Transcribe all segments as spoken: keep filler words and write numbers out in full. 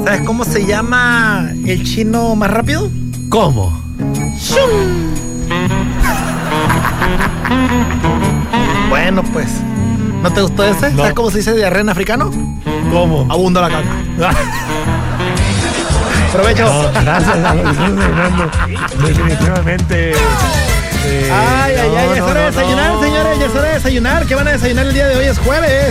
¿Sabes cómo se llama el chino más rápido? ¿Cómo? Bueno, pues, ¿no te gustó ese? No. ¿Sabes cómo se dice diarrea en africano? ¿Cómo? Abunda la caca. Provecho. No, gracias, Fernando. Definitivamente. Eh, Ay, ay, no, ay, ya es no, hora de no, desayunar, no. señores, ya es hora de desayunar. ¿Qué van a desayunar el día de hoy? Es jueves.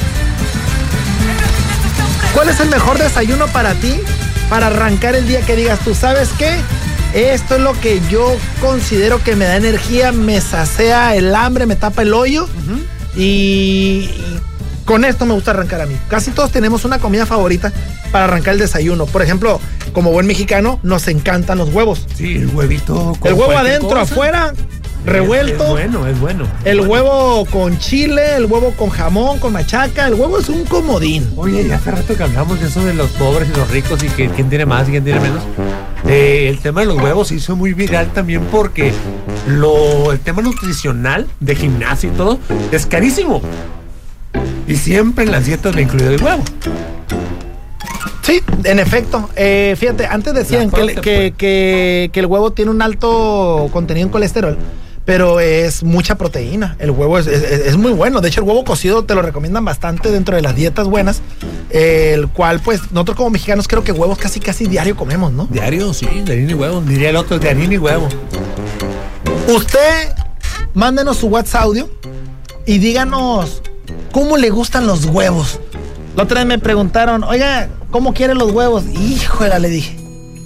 ¿Cuál es el mejor desayuno para ti? Para arrancar el día, que digas, ¿tú sabes qué? Esto es lo que yo considero que me da energía, me sacea el hambre, me tapa el hoyo. Uh-huh. y, y con esto me gusta arrancar a mí. Casi todos tenemos una comida favorita para arrancar el desayuno. Por ejemplo, como buen mexicano, nos encantan los huevos. Sí, el huevito. El huevo adentro, cosa. afuera, revuelto. Es, es bueno, es bueno. El bueno. huevo con chile, el huevo con jamón, con machaca. El huevo es un comodín. Oye, ya hace rato que hablamos de eso de los pobres y los ricos y que quién tiene más y quién tiene menos. Eh, el tema de los huevos se hizo muy viral también porque lo, el tema nutricional de gimnasio y todo es carísimo. Y siempre en las dietas me he incluido el huevo. Sí, en efecto. Eh, fíjate, antes decían que, que, que, que el huevo tiene un alto contenido en colesterol, pero es mucha proteína. El huevo es, es, es muy bueno. De hecho, el huevo cocido te lo recomiendan bastante dentro de las dietas buenas, eh, el cual, pues, nosotros como mexicanos creo que huevos casi, casi diario comemos, ¿no? Diario, sí, de harina y huevo. Diría el otro, de harina y huevo. Usted, mándenos su WhatsApp audio y díganos cómo le gustan los huevos. La otra vez me preguntaron, oiga, ¿cómo quiere los huevos? Híjole, le dije.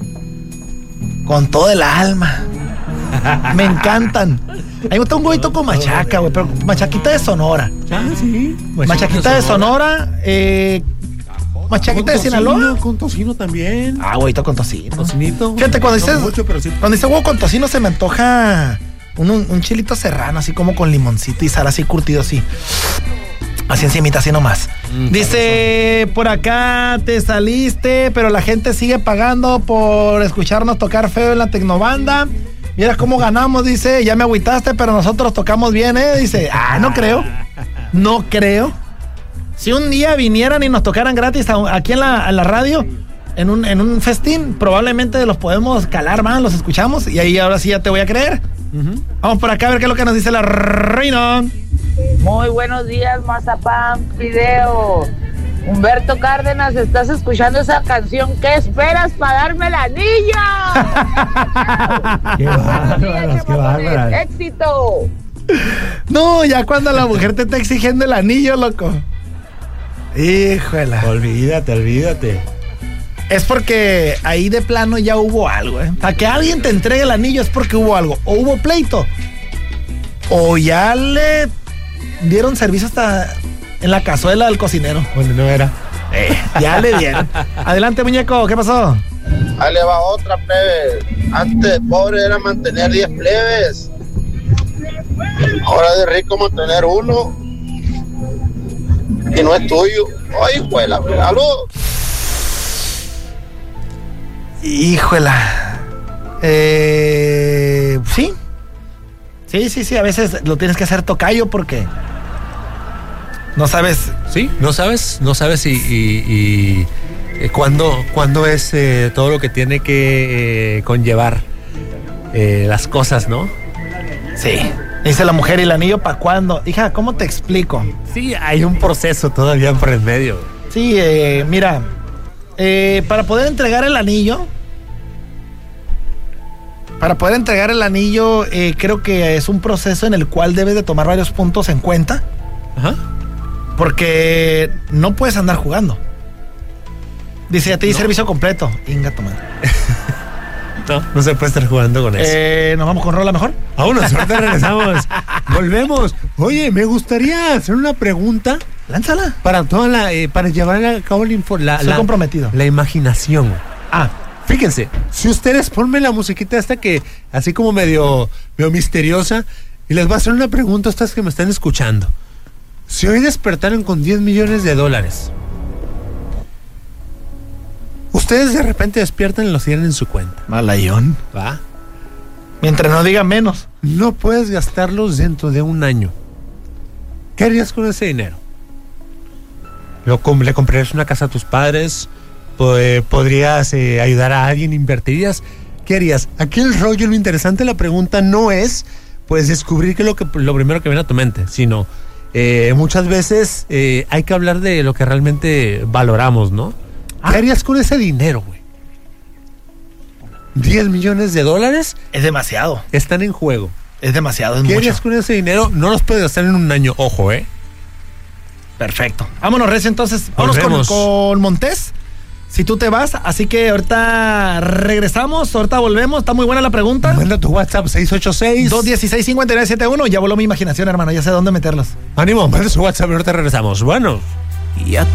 Con todo el alma. Me encantan. A mí me gusta un huevito con machaca, güey, pero machaquita de Sonora. Ah, sí. Machaquita de Sonora, eh, machaquita de Sinaloa. Con tocino también. Ah, huevito con tocino. Tocinito. Fíjate, cuando dices, no mucho, pero sí. cuando dice huevo con tocino se me antoja un, un, un chilito serrano, así como con limoncito y sal así curtido, así. Así encimita, así nomás. Mm, Dice, por acá te saliste, pero la gente sigue pagando por escucharnos tocar feo en la Tecnobanda. Mira cómo ganamos, dice, ya me agüitaste, pero nosotros tocamos bien, ¿eh? Dice, ah, no creo. No creo. Si un día vinieran y nos tocaran gratis aquí en la, en la radio, en un, en un festín, probablemente los podemos calar más, los escuchamos, y ahí ahora sí ya te voy a creer. Uh-huh. Vamos por acá a ver qué es lo que nos dice la reina. Muy buenos días, Mazapán, Fideo. Humberto Cárdenas, ¿estás escuchando esa canción? ¿Qué esperas para darme el anillo? ¡Qué bárbaras, qué bárbaras! ¡Éxito! No, ya cuando la mujer te está exigiendo el anillo, loco. Híjole. Olvídate, olvídate. Es porque ahí de plano ya hubo algo, ¿eh? Para que alguien te entregue el anillo es porque hubo algo. O hubo pleito. O ya le dieron servicio hasta en la cazuela del cocinero. Bueno, no era. Eh, ya le dieron. Adelante, muñeco, ¿qué pasó? Ahí le va otra, plebe. Antes pobre era mantener diez plebes. Ahora de rico mantener uno. Y no es tuyo. Ay, juela, aló. Híjola. Eh, sí. Sí, sí, sí. A veces lo tienes que hacer tocayo porque no sabes. Sí, no sabes, no sabes y, y, y, y cuándo, cuándo es eh, todo lo que tiene que eh, conllevar eh, las cosas, ¿no? Sí. Dice la mujer, ¿y el anillo para cuándo? Hija, ¿cómo te explico? Sí, hay un proceso todavía por el medio. Sí, eh, mira, eh, para poder entregar el anillo, para poder entregar el anillo, eh, creo que es un proceso en el cual debes de tomar varios puntos en cuenta. Ajá. Porque no puedes andar jugando. Dice, ya te di no. servicio completo. Inga tu madre. No, no se puede estar jugando con eso. Eh, ¿Nos vamos con rola mejor? Vámonos, ahorita regresamos. Volvemos. Oye, me gustaría hacer una pregunta. Lánzala. Para toda la, eh, para llevar a cabo la, info, la, Soy la comprometido. La imaginación. Ah. Fíjense, si ustedes ponme la musiquita esta que, así como medio, medio misteriosa, y les voy a hacer una pregunta a ustedes que me están escuchando. Si hoy despertaron con diez millones de dólares, ustedes de repente despiertan y los tienen en su cuenta. Malayón. ¿Va? Mientras no diga menos. No puedes gastarlos dentro de un año. ¿Qué harías con ese dinero? ¿Lo, ¿Le comprarías una casa a tus padres? pues, podrías eh, ayudar a alguien, invertirías, ¿qué harías? Aquí el rollo, lo interesante de la pregunta no es pues descubrir qué es lo, que, lo primero que viene a tu mente, sino eh, muchas veces eh, hay que hablar de lo que realmente valoramos, ¿no? Ah. ¿Qué harías con ese dinero, güey? diez millones de dólares Es demasiado. están en juego. Es demasiado, es ¿Qué mucho. harías con ese dinero? No los puedes gastar en un año, ojo, ¿eh? Perfecto. Vámonos, Recio, entonces. Vámonos con, Volvemos. con Montés. Si tú te vas, así que ahorita regresamos, ahorita volvemos. Está muy buena la pregunta. Manda tu WhatsApp seis ocho seis. dos uno seis, cinco nueve siete uno. Ya voló mi imaginación, hermano. Ya sé dónde meterlos. Ánimo, manda su WhatsApp y ahorita regresamos. Bueno. Y a